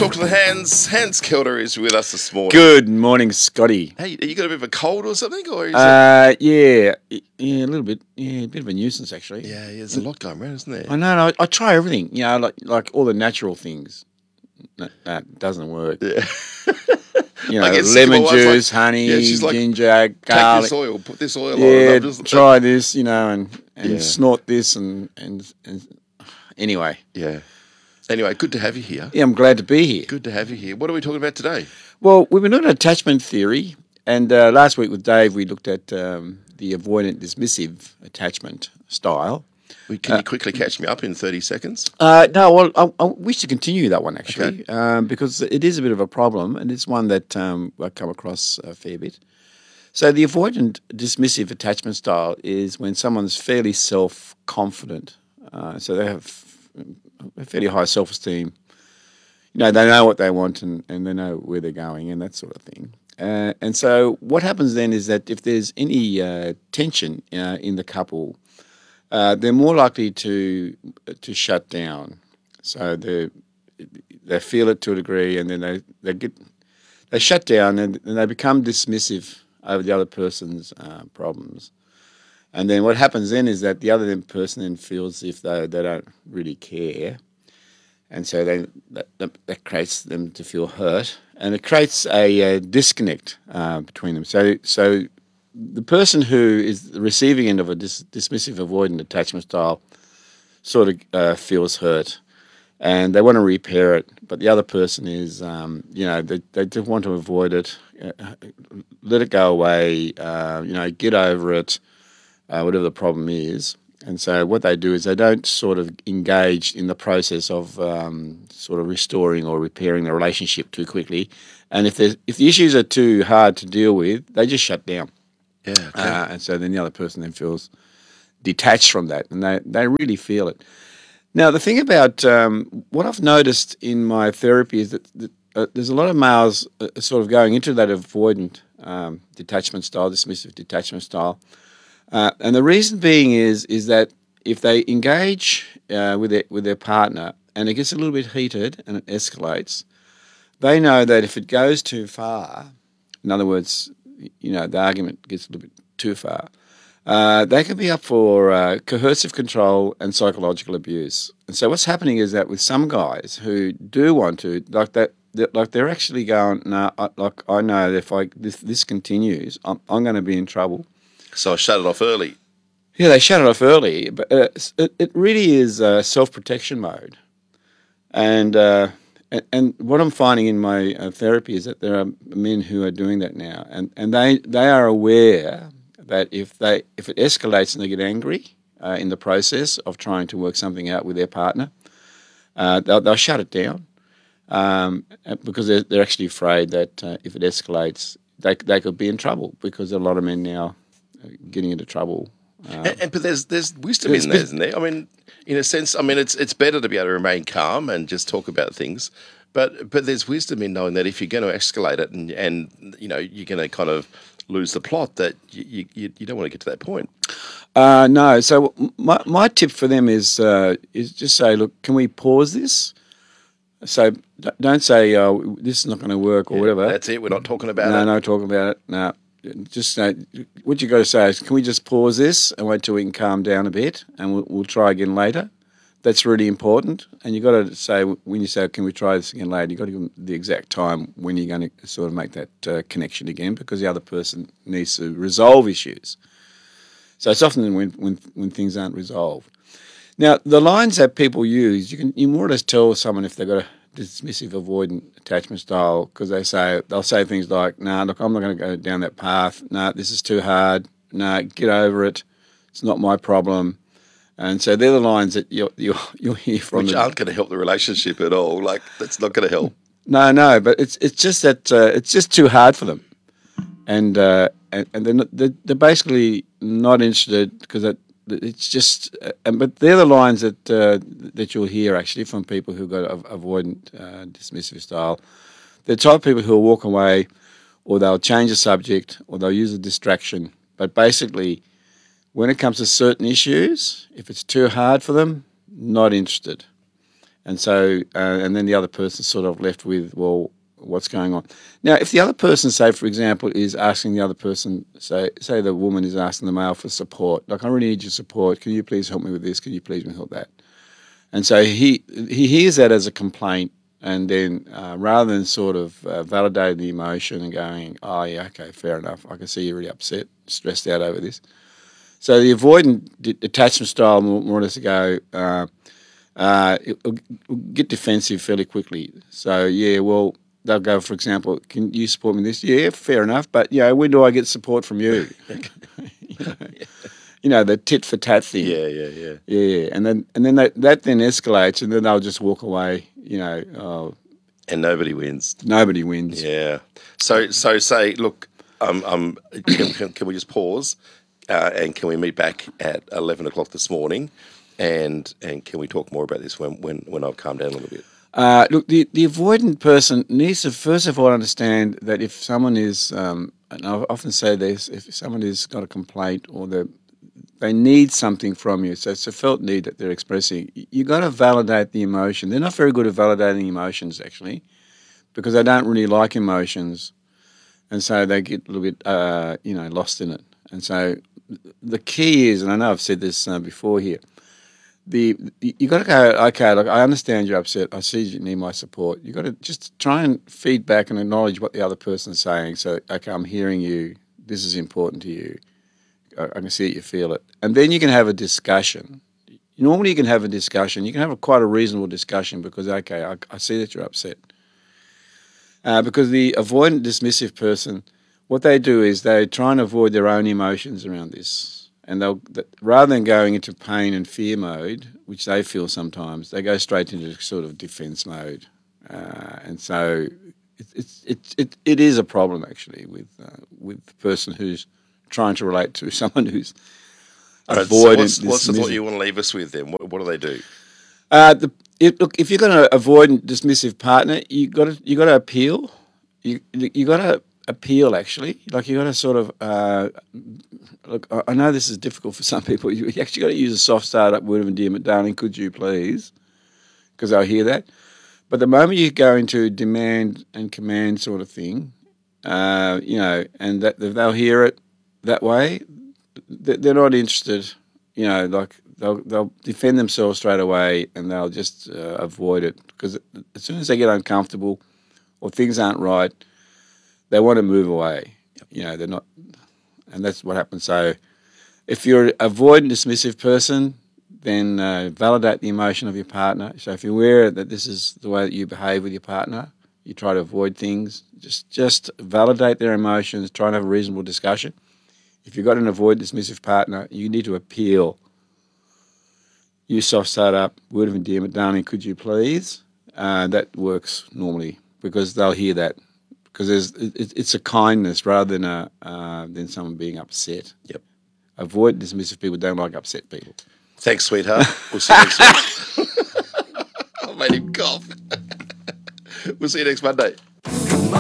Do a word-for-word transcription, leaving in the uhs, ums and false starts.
Talk to the Hands. Hans Kelder is with us this morning. Good morning, Scotty. Hey, you got a bit of a cold or something? Or is Uh, yeah, yeah, a little bit. Yeah, a bit of a nuisance actually. it... Yeah, yeah, there's a lot going around, isn't there? I know. No, I, I try everything. You know, like like all the natural things. That, that doesn't work. Yeah. You know, I get sick of lemon my wife's juice, like- honey, yeah, she's like, ginger, Take garlic. this oil, put this oil on. Yeah, and I'm just- try this. You know, and and Yeah. snort this and and and. Anyway, Yeah. Anyway, good to have you here. yeah, I'm glad to be here. Good to have you here. What are we talking about today? Well, we've been looking at attachment theory, and uh, last week with Dave, we looked at um, the avoidant dismissive attachment style. We, can you quickly catch me up in thirty seconds? Uh, no, well, I, I wish to continue that one actually, um, because it is a bit of a problem, and it's one that um, I come across a fair bit. So the avoidant dismissive attachment style is when someone's fairly self-confident, uh, so they have a fairly high self-esteem. You know, they know what they want and, and they know where they're going and that sort of thing. Uh, and so what happens then is that if there's any uh, tension uh, in the couple, Uh, they're more likely to to shut down. So they they feel it to a degree, and then they, they get they shut down and, and they become dismissive over the other person's uh, problems. And then what happens then is that the other person then feels as if they they don't really care, and so they that, that creates them to feel hurt, and it creates a, a disconnect uh, between them. So so. The person who is the receiving end of a dis- dismissive avoidant attachment style sort of uh, feels hurt, and they want to repair it, but the other person is, um, you know, they, they just want to avoid it, uh, let it go away, uh, you know, get over it, uh, whatever the problem is. And so what they do is they don't sort of engage in the process of um, sort of restoring or repairing the relationship too quickly. And if there's, if the issues are too hard to deal with, they just shut down. Yeah. Okay. Uh, and so then the other person then feels detached from that, and they, they really feel it. Now, the thing about um, what I've noticed in my therapy is that, that uh, there's a lot of males uh, sort of going into that avoidant um, detachment style, dismissive detachment style. Uh, and the reason being is is that if they engage uh, with their, with their partner and it gets a little bit heated and it escalates, they know that if it goes too far, in other words, you know, the argument gets a little bit too far, uh, they can be up for uh, coercive control and psychological abuse. And so what's happening is that with some guys who do want to, like that, like they're actually going, no, nah, like I know that if I this, this continues, I'm, I'm going to be in trouble. So I shut it off early. Yeah, they shut it off early, but uh, it, it really is uh, self-protection mode. And uh, And, and what I'm finding in my uh, therapy is that there are men who are doing that now, and, and they, they are aware that if they if it escalates and they get angry uh, in the process of trying to work something out with their partner, uh, they'll, they'll shut it down um, because they're, they're actually afraid that uh, if it escalates, they they could be in trouble, because a lot of men now are getting into trouble. Uh, and, and but there's there's wisdom it's in there, bit- isn't there? I mean, in a sense, I mean, it's it's better to be able to remain calm and just talk about things, but but there's wisdom in knowing that if you're going to escalate it and and you know you're going to kind of lose the plot, that you you, you don't want to get to that point. Uh, no. So my my tip for them is uh, is just say, look, can we pause this? So d- don't say, oh, this is not going to work or Yeah, whatever. That's it. We're not talking about no, it. no, talking about it. No, just say, what you got to say is, can we just pause this and wait till we can calm down a bit, and we'll, we'll try again later. That's really important. And you got to say, when you say, can we try this again later, you got to give them the exact time when you're going to sort of make that uh, connection again, because the other person needs to resolve issues. So it's often when, when when things aren't resolved. Now, the lines that people use, you can you more or less tell someone if they've got a dismissive avoidant attachment style, because they say they'll say things like, "No, nah, look, I'm not going to go down that path. No, nah, this is too hard. No, nah, get over it. It's not my problem." And so they're the lines that you'll you'll, you'll hear from. Which the, aren't going to help the relationship at all. Like, that's not going to help. No, no, but it's it's just that uh, it's just too hard for them, and uh, and, and they're, not, they're they're basically not interested, because it, it's just. Uh, and but they're the lines that uh, that you'll hear actually from people who've got a, avoidant uh, dismissive style. They're the type of people who will walk away, or they'll change the subject, or they'll use a distraction. But basically, when it comes to certain issues, if it's too hard for them, not interested. And so, uh, and then the other person's sort of left with, well, what's going on? Now, if the other person, say, for example, is asking the other person, say, say the woman is asking the male for support, like, I really need your support. Can you please help me with this? Can you please help that? And so he he hears that as a complaint, and then uh, rather than sort of uh, validating the emotion and going, oh, yeah, okay, fair enough. I can see you're really upset, stressed out over this. So the avoidant d- attachment style more, more or less to go, uh, uh, it'll, it'll get defensive fairly quickly. So, yeah, well, they'll go, for example, can you support me in this? Yeah, fair enough. But, you know, when do I get support from you? you, know, you know, the tit for tat thing. Yeah, yeah, yeah. Yeah, and then and then that, that then escalates, and then they'll just walk away, you know. Oh, and nobody wins. Nobody wins. Yeah. So, so say, look, um, um, can, can, can we just pause uh, and can we meet back at eleven o'clock this morning and and can we talk more about this when, when, when I've calmed down a little bit? Uh, look, the, the avoidant person needs to first of all understand that if someone is, um, and I often say this, if someone has got a complaint or they they need something from you, so it's a felt need that they're expressing, you got to validate the emotion. They're not very good at validating emotions, actually, because they don't really like emotions, and so they get a little bit, uh, you know, lost in it. And so the key is, and I know I've said this uh, before here, The you got to go, okay, look, I understand you're upset. I see you need my support. You got to just try and feed back and acknowledge what the other person's saying. So, okay, I'm hearing you. This is important to you. I, I can see that you feel it. And then you can have a discussion. Normally you can have a discussion. You can have a, quite a reasonable discussion because, okay, I, I see that you're upset. Uh, because the avoidant dismissive person, what they do is they try and avoid their own emotions around this. And they'll, rather than going into pain and fear mode, which they feel sometimes, they go straight into sort of defence mode. Uh, and so it, it, it, it, it is a problem, actually, with uh, with the person who's trying to relate to someone who's right, avoidant. So what's, what's the thought you want to leave us with then? What, what do they do? Uh, the, it, look, if you're going to avoid a dismissive partner, you got to you got to appeal. You you got to appeal, actually. Like you got to sort of uh, look. I know this is difficult for some people. You actually got to use a soft start-up word of endearment, darling. Could you please? Because they'll hear that. But the moment you go into demand and command sort of thing, uh, you know, and that they'll hear it that way, they're not interested. You know, like they'll they'll defend themselves straight away, and they'll just uh, avoid it because as soon as they get uncomfortable or things aren't right, they want to move away. You know, they're not, and that's what happens. So, if you're an avoidant, dismissive person, then uh, validate the emotion of your partner. So, if you're aware that this is the way that you behave with your partner, you try to avoid things. Just just validate their emotions. Try and have a reasonable discussion. If you've got an avoidant, dismissive partner, you need to appeal. Use soft start-up, word of endearment, darling, could you please? Uh, that works normally because they'll hear that. Because there's, it, it's a kindness rather than a uh, than someone being upset. Yep. Avoid dismissive people. Don't like upset people. Thanks, sweetheart. We'll see you next week. I made him cough. We'll see you next Monday.